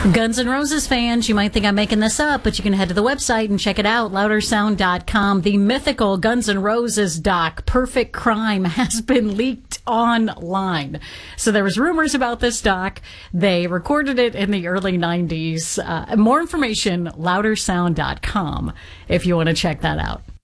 Guns N' Roses fans, you might think I'm making this up, but you can head to the website and check it out, loudersound.com. The mythical Guns N' Roses doc, Perfect Crime, has been leaked online. So there was rumors about this doc. They recorded it in the early 90s. More information, loudersound.com, if you want to check that out.